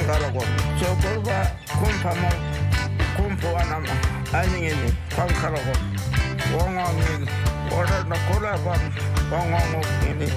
Kalago. So Kurba Kumpamo Kumpuanama, Aningini, Pankalago, Wong on in, order Nakula Bam, Wong on in it.